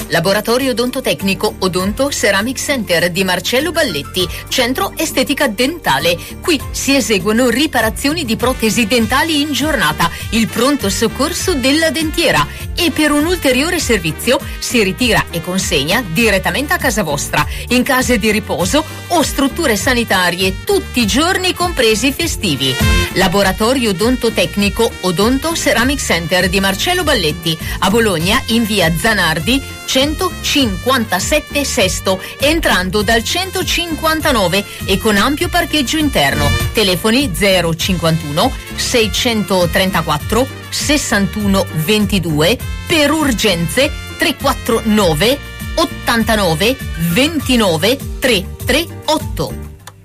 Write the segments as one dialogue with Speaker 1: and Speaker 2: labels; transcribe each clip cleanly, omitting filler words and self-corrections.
Speaker 1: Laboratorio odontotecnico Odonto Ceramic Center di Marcello Balletti, centro estetica dentale. Qui si eseguono riparazioni di protesi dentali in giornata, il pronto soccorso della dentiera, e per un ulteriore servizio si ritira e consegna direttamente a casa vostra, in case di riposo o strutture sanitarie, tutti i giorni compresi festivi. Laboratorio odontotecnico Odonto Ceramic Center di Marcello Balletti, a Bologna in via Zanardi 157 Sesto, entrando dal 159 e con ampio parcheggio interno. Telefoni 051 634 61 22, per urgenze 349 89 29 338.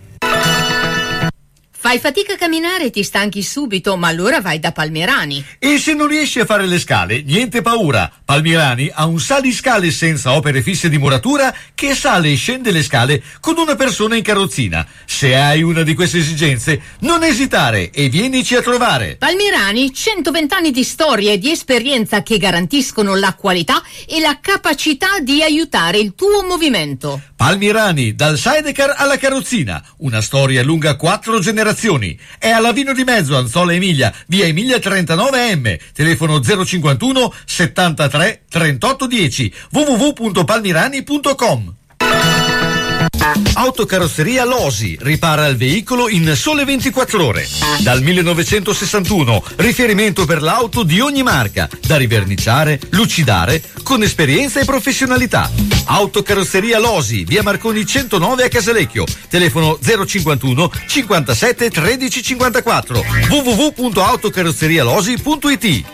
Speaker 1: Fai fatica a camminare e ti stanchi subito, ma allora vai da Palmirani.
Speaker 2: E se non riesci a fare le scale, niente paura. Palmirani ha un saliscale senza opere fisse di muratura che sale e scende le scale con una persona in carrozzina. Se hai una di queste esigenze, non esitare e vienici a trovare.
Speaker 1: Palmirani, 120 anni di storia e di esperienza che garantiscono la qualità e la capacità di aiutare il tuo movimento.
Speaker 2: Palmirani, dal sidecar alla carrozzina, una storia lunga 4 generazioni. È alla Vino di Mezzo, Anzola Emilia, via Emilia 39M, telefono 051 73 38 10, www.palmirani.com. Autocarrozzeria Losi ripara il veicolo in sole 24 ore. Dal 1961, riferimento per l'auto di ogni marca, da riverniciare, lucidare, con esperienza e professionalità. Autocarrozzeria Losi, via Marconi 109 a Casalecchio, telefono 051 57 13 54, www.autocarrozzerialosi.it.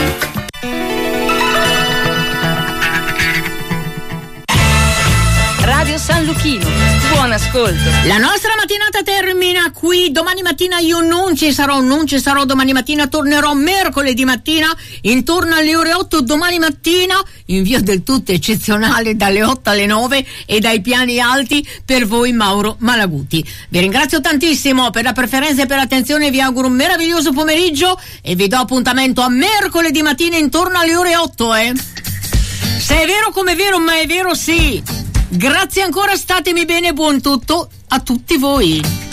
Speaker 3: Radio San Luchino, buon ascolto.
Speaker 1: La nostra mattinata termina qui. Domani mattina io non ci sarò. Domani mattina tornerò mercoledì mattina intorno alle ore 8. Domani mattina in via del tutto eccezionale dalle 8 alle 9 e dai piani alti per voi Mauro Malaguti. Vi ringrazio tantissimo per la preferenza e per l'attenzione, vi auguro un meraviglioso pomeriggio e vi do appuntamento a mercoledì mattina intorno alle ore 8. Se è vero come è vero, ma è vero sì. Grazie ancora, statemi bene, buon tutto a tutti voi.